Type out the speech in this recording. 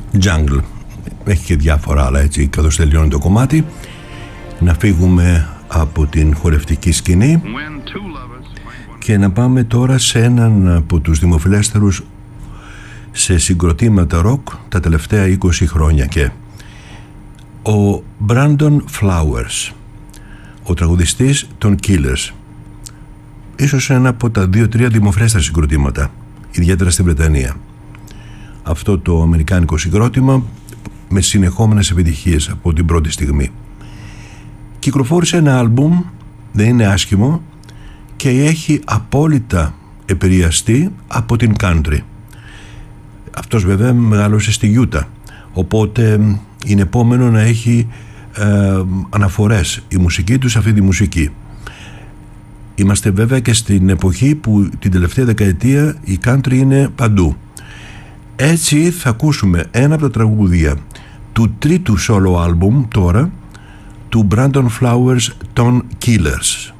Jungle. Έχει και διάφορα άλλα έτσι καθώς τελειώνει το κομμάτι. Να φύγουμε από την χορευτική σκηνή και να πάμε τώρα σε έναν από τους δημοφιλέστερους σε συγκροτήματα ροκ τα τελευταία 20 χρόνια, και ο Brandon Flowers, ο τραγουδιστής των Killers. Ίσως ένα από τα 2-3 δημοφιλέστερα συγκροτήματα, ιδιαίτερα στην Βρετανία. Αυτό το αμερικάνικο συγκρότημα με συνεχόμενες επιτυχίες από την πρώτη στιγμή. Κυκλοφόρησε ένα άλμπουμ, δεν είναι άσχημο, και έχει απόλυτα επηρεαστεί από την country. Αυτός βέβαια μεγάλωσε στη Γιούτα, οπότε είναι επόμενο να έχει αναφορές η μουσική του σε αυτή τη μουσική. Είμαστε βέβαια και στην εποχή που την τελευταία δεκαετία η country είναι παντού. Έτσι θα ακούσουμε ένα από τα τραγούδια του τρίτου solo άλμπουμ τώρα του Brandon Flowers των Killers.